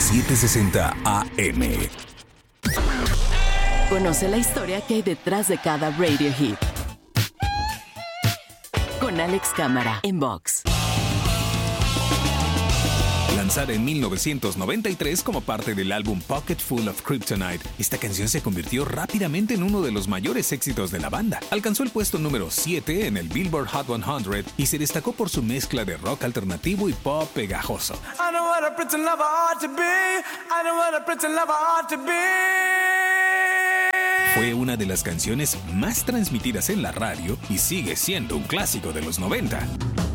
760 AM. Conoce la historia que hay detrás de cada radio hit. Con Alex Cámara en Vox. Lanzada en 1993 como parte del álbum Pocket Full of Kryptonite, esta canción se convirtió rápidamente en uno de los mayores éxitos de la banda. Alcanzó el puesto número 7 en el Billboard Hot 100 y se destacó por su mezcla de rock alternativo y pop pegajoso. Fue una de las canciones más transmitidas en la radio y sigue siendo un clásico de los 90.